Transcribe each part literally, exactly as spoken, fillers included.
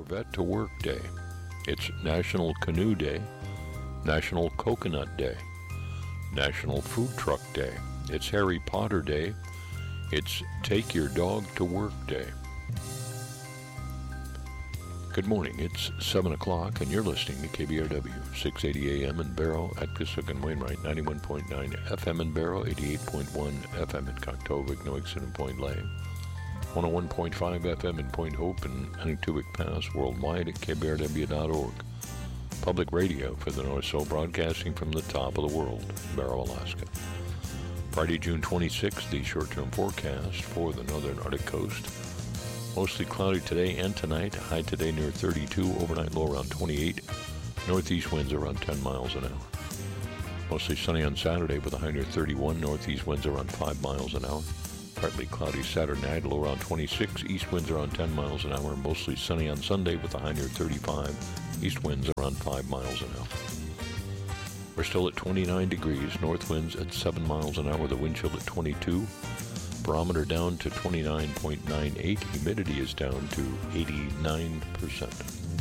Corvette to Work Day. It's National Canoe Day, National Coconut Day, National Food Truck Day. It's Harry Potter Day. It's Take Your Dog to Work Day. Good morning. It's seven o'clock, and you're listening to K B R W, six eighty A M in Barrow at Kisuck and Wainwright, ninety-one point nine F M in Barrow, eighty-eight point one F M in Coctovic, Noixon, and Point Lay, one oh one point five F M in Point Hope and Anaktuvik Pass, worldwide at K B R W dot org. Public radio for the North Shore, broadcasting from the top of the world, Barrow, Alaska. Friday, June twenty-sixth, the short-term forecast for the northern Arctic coast. Mostly cloudy today and tonight. High today near thirty-two. Overnight low around twenty-eight. Northeast winds around ten miles an hour. Mostly sunny on Saturday with a high near thirty-one. Northeast winds around five miles an hour. Partly cloudy Saturday night, low around twenty-six. East winds around ten miles an hour. Mostly sunny on Sunday with a high near thirty-five. East winds around five miles an hour. We're still at twenty-nine degrees. North winds at seven miles an hour. The wind chill at twenty-two. Barometer down to twenty-nine point nine eight. Humidity is down to eighty-nine percent.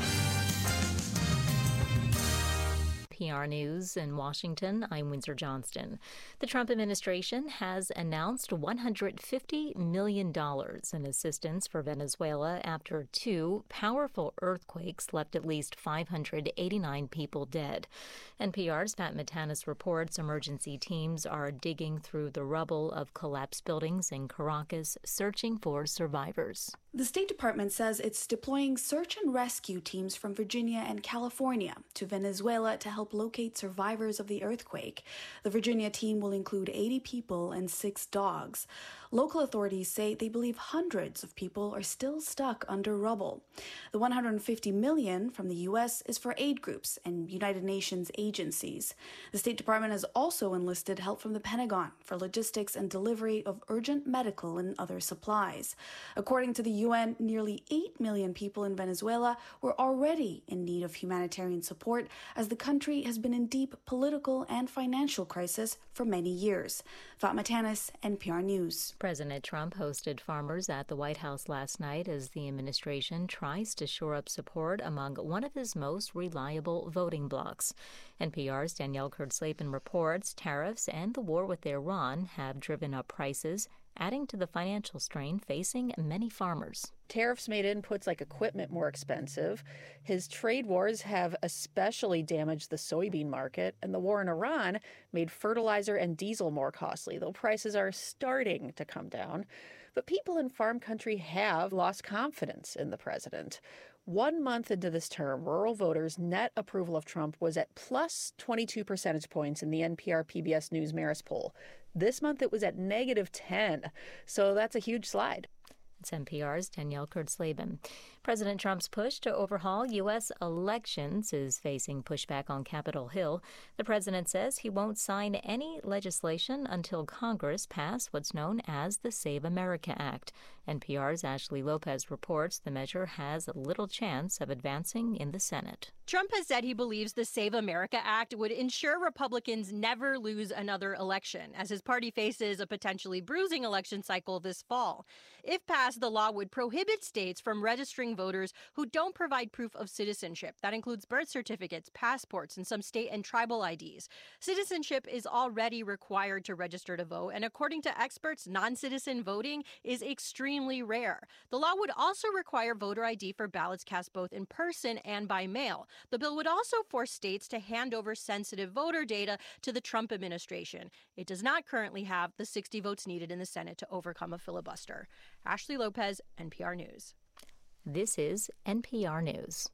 P R News in Washington, I'm Windsor Johnston. The Trump administration has announced one hundred fifty million dollars in assistance for Venezuela after two powerful earthquakes left at least five hundred eighty-nine people dead. N P R's Pat Matanis reports emergency teams are digging through the rubble of collapsed buildings in Caracas, searching for survivors. The State Department says it's deploying search and rescue teams from Virginia and California to Venezuela to help locate survivors of the earthquake. The Virginia team will include eighty people and six dogs. Local authorities say they believe hundreds of people are still stuck under rubble. The one hundred fifty million dollars from the U S is for aid groups and United Nations agencies. The State Department has also enlisted help from the Pentagon for logistics and delivery of urgent medical and other supplies. According to the U N, nearly eight million people in Venezuela were already in need of humanitarian support as the country has been in deep political and financial crisis for many years. Fatma Tanis, N P R News. President Trump hosted farmers at the White House last night as the administration tries to shore up support among one of his most reliable voting blocs. N P R's Danielle Kurtzleben reports tariffs and the war with Iran have driven up prices, adding to the financial strain facing many farmers. Tariffs made inputs like equipment more expensive. His trade wars have especially damaged the soybean market, and the war in Iran made fertilizer and diesel more costly, though prices are starting to come down. But people in farm country have lost confidence in the president. One month into this term, rural voters' net approval of Trump was at plus twenty-two percentage points in the N P R P B S News Marist poll. This month it was at negative ten, so that's a huge slide. It's N P R's Danielle Kurtzleben. President Trump's push to overhaul U S elections is facing pushback on Capitol Hill. The president says he won't sign any legislation until Congress pass what's known as the Save America Act. N P R's Ashley Lopez reports the measure has little chance of advancing in the Senate. Trump has said he believes the Save America Act would ensure Republicans never lose another election, as his party faces a potentially bruising election cycle this fall. If passed, the law would prohibit states from registering voters who don't provide proof of citizenship. That includes birth certificates, passports, and some state and tribal I Ds. Citizenship is already required to register to vote, and according to experts, non-citizen voting is extremely rare. The law would also require voter I D for ballots cast both in person and by mail. The bill would also force states to hand over sensitive voter data to the Trump administration. It does not currently have the sixty votes needed in the Senate to overcome a filibuster. Ashley Lopez, N P R News. This is N P R News.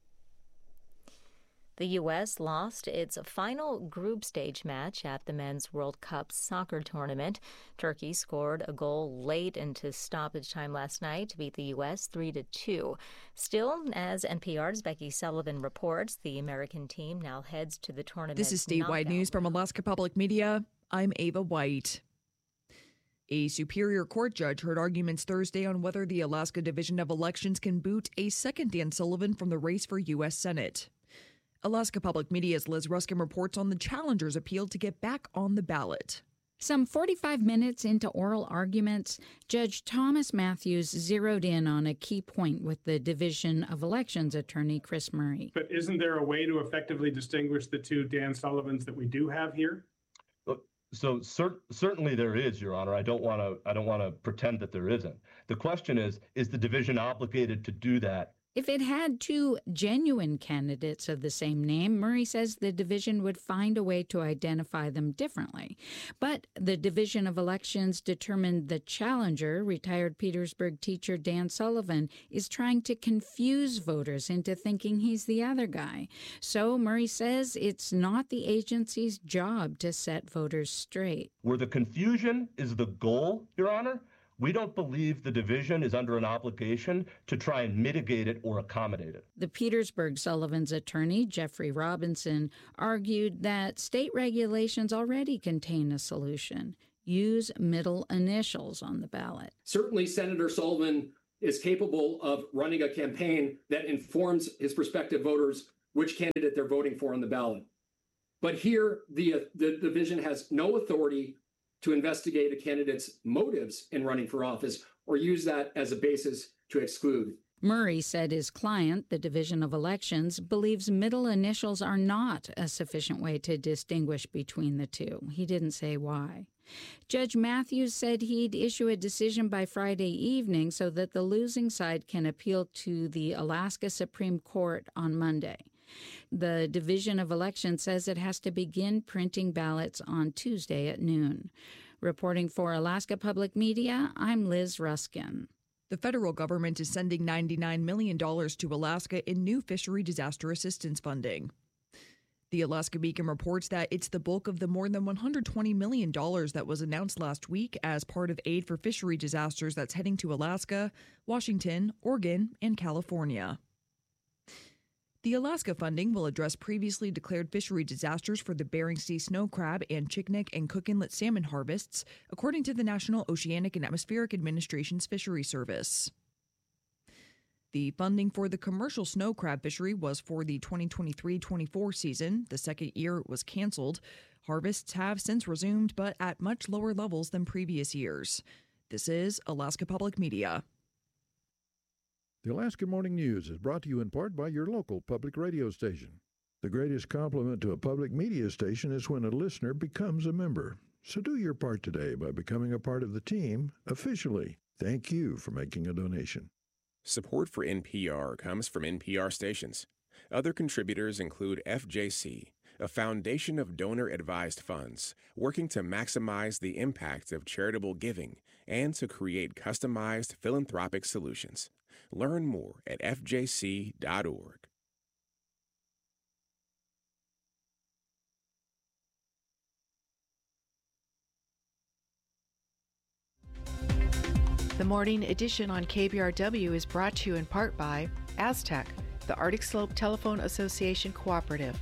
The U S lost its final group stage match at the Men's World Cup soccer tournament. Turkey scored a goal late into stoppage time last night to beat the U S three to two. Still, as N P R's Becky Sullivan reports, the American team now heads to the tournament. This is statewide news from Alaska Public Media. I'm Ava White. A Superior Court judge heard arguments Thursday on whether the Alaska Division of Elections can boot a second Dan Sullivan from the race for U S Senate. Alaska Public Media's Liz Ruskin reports on the challenger's appeal to get back on the ballot. Some forty-five minutes into oral arguments, Judge Thomas Matthews zeroed in on a key point with the Division of Elections attorney Chris Murray. But isn't there a way to effectively distinguish the two Dan Sullivans that we do have here? So cer- certainly there is, Your Honor. I don't want to. I don't want to pretend that there isn't. The question is: is the division obligated to do that? If it had two genuine candidates of the same name, Murray says the division would find a way to identify them differently. But the Division of Elections determined the challenger, retired Petersburg teacher Dan Sullivan, is trying to confuse voters into thinking he's the other guy. So Murray says it's not the agency's job to set voters straight. Where the confusion is the goal, Your Honor, we don't believe the division is under an obligation to try and mitigate it or accommodate it. The Petersburg Sullivan's attorney, Jeffrey Robinson, argued that state regulations already contain a solution. Use middle initials on the ballot. Certainly, Senator Sullivan is capable of running a campaign that informs his prospective voters which candidate they're voting for on the ballot. But here, the, uh, the division has no authority to investigate a candidate's motives in running for office or use that as a basis to exclude. Murray said his client, the Division of Elections, believes middle initials are not a sufficient way to distinguish between the two. He didn't say why. Judge Matthews said he'd issue a decision by Friday evening so that the losing side can appeal to the Alaska Supreme Court on Monday. The Division of Elections says it has to begin printing ballots on Tuesday at noon. Reporting for Alaska Public Media, I'm Liz Ruskin. The federal government is sending ninety-nine million dollars to Alaska in new fishery disaster assistance funding. The Alaska Beacon reports that it's the bulk of the more than one hundred twenty million dollars that was announced last week as part of aid for fishery disasters that's heading to Alaska, Washington, Oregon, and California. The Alaska funding will address previously declared fishery disasters for the Bering Sea snow crab and Chignik and Cook Inlet salmon harvests, according to the National Oceanic and Atmospheric Administration's Fishery Service. The funding for the commercial snow crab fishery was for the twenty twenty-three twenty-four season. The second year it was canceled. Harvests have since resumed, but at much lower levels than previous years. This is Alaska Public Media. The Alaska Morning News is brought to you in part by your local public radio station. The greatest compliment to a public media station is when a listener becomes a member. So do your part today by becoming a part of the team officially. Thank you for making a donation. Support for N P R comes from N P R stations. Other contributors include F J C, a foundation of donor-advised funds working to maximize the impact of charitable giving and to create customized philanthropic solutions. Learn more at F J C dot org. The morning edition on K B R W is brought to you in part by Aztec, the Arctic Slope Telephone Association Cooperative.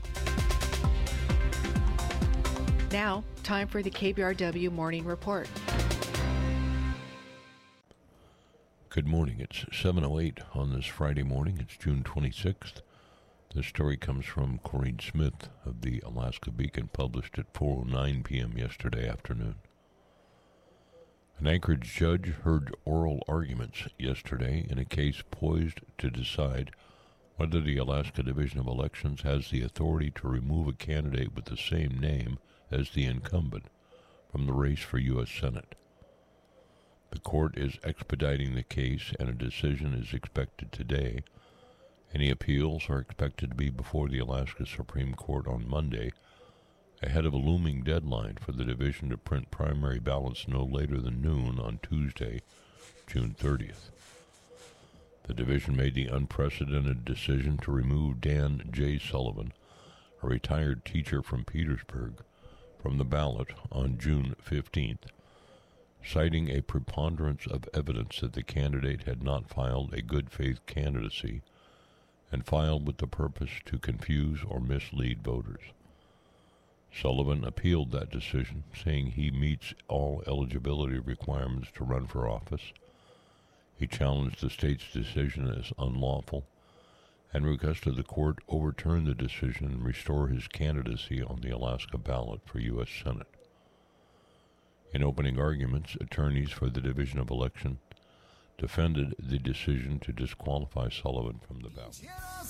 Now, time for the K B R W Morning Report. Good morning. It's seven oh eight on this Friday morning. It's June twenty-sixth. This story comes from Corinne Smith of the Alaska Beacon, published at four oh nine p.m. yesterday afternoon. An Anchorage judge heard oral arguments yesterday in a case poised to decide whether the Alaska Division of Elections has the authority to remove a candidate with the same name as the incumbent from the race for U S Senate. The court is expediting the case, and a decision is expected today. Any appeals are expected to be before the Alaska Supreme Court on Monday, ahead of a looming deadline for the division to print primary ballots no later than noon on Tuesday, June thirtieth. The division made the unprecedented decision to remove Dan J. Sullivan, a retired teacher from Petersburg, from the ballot on June fifteenth. Citing a preponderance of evidence that the candidate had not filed a good faith candidacy and filed with the purpose to confuse or mislead voters. Sullivan appealed that decision, saying he meets all eligibility requirements to run for office. He challenged the state's decision as unlawful and requested the court overturn the decision and restore his candidacy on the Alaska ballot for U S Senate. In opening arguments, attorneys for the Division of Election defended the decision to disqualify Sullivan from the ballot.